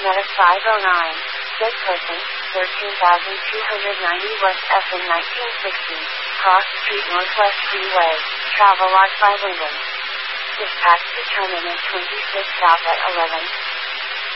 Meta 509, dead person, 13,290 West F in 1960, Cross Street Northwest Freeway, travel log by Wyndham. Dispatch to terminus 26 south at 11.